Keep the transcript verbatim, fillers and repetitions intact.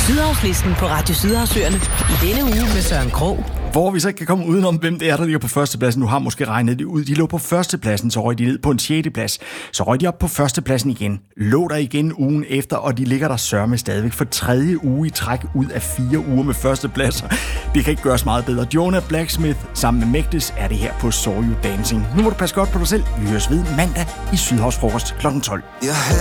Sydhavslisten på Radio Sydhavsøerne i denne uge med Søren Krog. Hvor vi så ikke kan komme udenom, hvem det er, der ligger på førstepladsen. Du har måske regnet det ud. De lå på førstepladsen, så røg de ned på en sjette plads. Så røg de op på førstepladsen igen. Lå der igen ugen efter, og de ligger der sørme stadigvæk for tredje uge i træk ud af fire uger med førstepladser. Det kan ikke gøres meget bedre. Jonah Blacksmith sammen med Mægtes er det her på Saw You Dancing. Nu må du passe godt på dig selv. Vi høres ved mandag i Sydhavsfrokost klokken tolv.